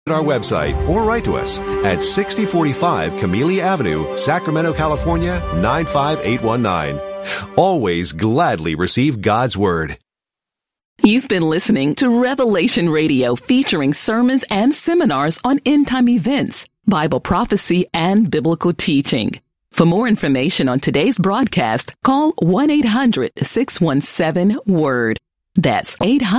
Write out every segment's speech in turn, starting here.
our website or write to us at 6045 Camellia Avenue, Sacramento, California, 95819. Always gladly receive God's Word. You've been listening to Revelation Radio, featuring sermons and seminars on end-time events, Bible prophecy, and biblical teaching. For more information on today's broadcast, call 1-800-617-WORD. That's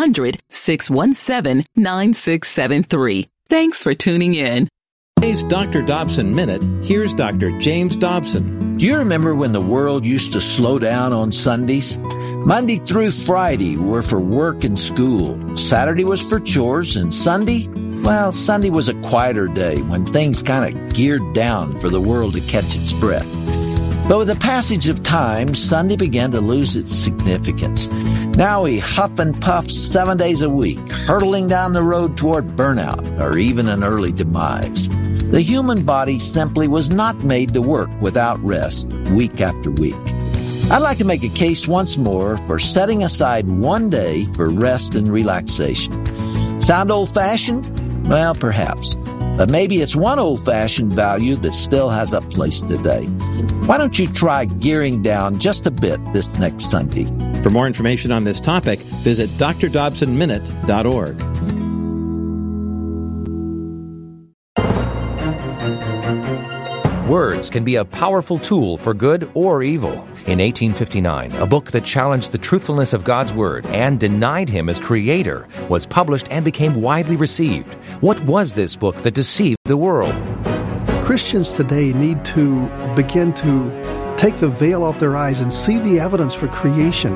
800-617-9673. Thanks for tuning in. Today's Dr. Dobson Minute, here's Dr. James Dobson. Do you remember when the world used to slow down on Sundays? Monday through Friday were for work and school. Saturday was for chores, and Sunday was a quieter day when things kind of geared down for the world to catch its breath. But with the passage of time, Sunday began to lose its significance. Now we huff and puff 7 days a week, hurtling down the road toward burnout or even an early demise. The human body simply was not made to work without rest week after week. I'd like to make a case once more for setting aside one day for rest and relaxation. Sound old-fashioned? Well, perhaps. But maybe it's one old-fashioned value that still has a place today. Why don't you try gearing down just a bit this next Sunday? For more information on this topic, visit drdobsonminute.org. Words can be a powerful tool for good or evil. In 1859, a book that challenged the truthfulness of God's Word and denied Him as Creator was published and became widely received. What was this book that deceived the world? Christians today need to begin to take the veil off their eyes and see the evidence for creation.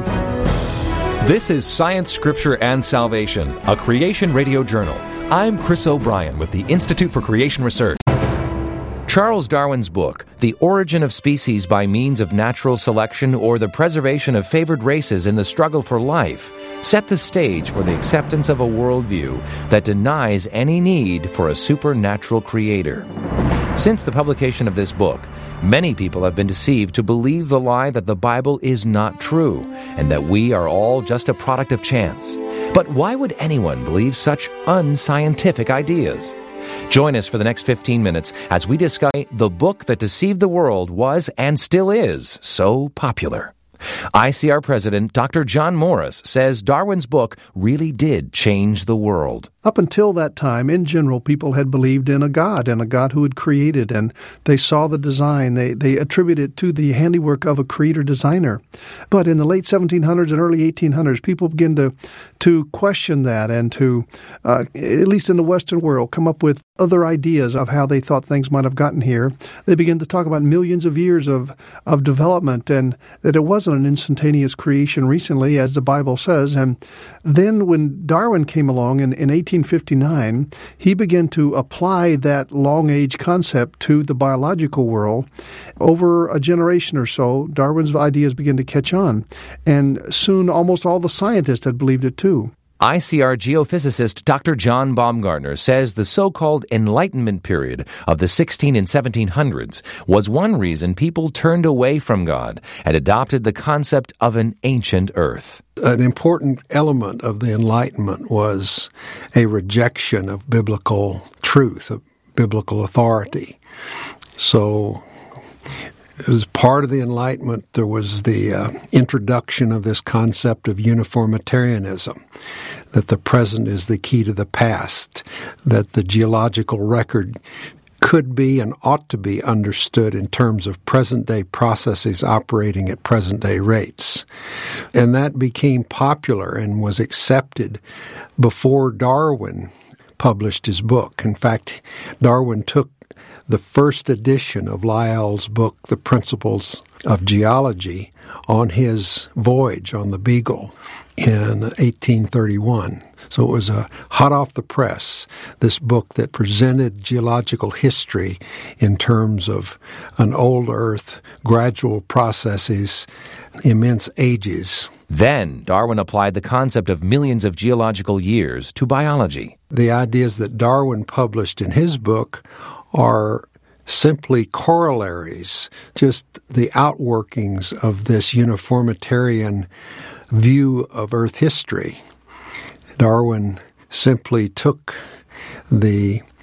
This is Science, Scripture, and Salvation, a Creation Radio Journal. I'm Chris O'Brien with the Institute for Creation Research. Charles Darwin's book, The Origin of Species by Means of Natural Selection or the Preservation of Favored Races in the Struggle for Life, set the stage for the acceptance of a worldview that denies any need for a supernatural creator. Since the publication of this book, many people have been deceived to believe the lie that the Bible is not true and that we are all just a product of chance. But why would anyone believe such unscientific ideas? Join us for the next 15 minutes as we discuss the book that deceived the world was and still is so popular. ICR President Dr. John Morris says Darwin's book really did change the world. Up until that time, in general, people had believed in a God who had created, and they saw the design. They attributed it to the handiwork of a creator-designer. But in the late 1700s and early 1800s, people began to question that and to, at least in the Western world, come up with other ideas of how they thought things might have gotten here. They began to talk about millions of years of development and that it wasn't an instantaneous creation recently, as the Bible says. And then when Darwin came along in 1859, he began to apply that long-age concept to the biological world. Over a generation or so, Darwin's ideas began to catch on, and soon almost all the scientists had believed it too. ICR geophysicist Dr. John Baumgartner says the so-called Enlightenment period of the 16 and 1700s was one reason people turned away from God and adopted the concept of an ancient earth. An important element of the Enlightenment was a rejection of biblical truth, of biblical authority. So as part of the Enlightenment, there was the introduction of this concept of uniformitarianism, that the present is the key to the past, that the geological record could be and ought to be understood in terms of present-day processes operating at present-day rates. And that became popular and was accepted before Darwin published his book. In fact, Darwin took the first edition of Lyell's book, The Principles of Geology, on his voyage on the Beagle in 1831. So it was a hot off the press, this book that presented geological history in terms of an old Earth, gradual processes, immense ages. Then Darwin applied the concept of millions of geological years to biology. The ideas that Darwin published in his book are simply corollaries, just the outworkings of this uniformitarian view of Earth history. Darwin simply took the